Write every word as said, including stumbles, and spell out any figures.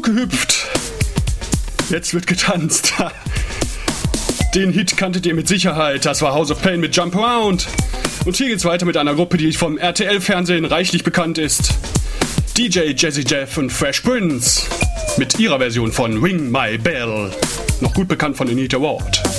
gehüpft. Jetzt wird getanzt. Den Hit kanntet ihr mit Sicherheit. Das war House of Pain mit Jump Around. Und hier geht's weiter mit einer Gruppe, die vom R T L-Fernsehen reichlich bekannt ist. D J Jazzy Jeff und Fresh Prince mit ihrer Version von Ring My Bell. Noch gut bekannt von Anita Ward.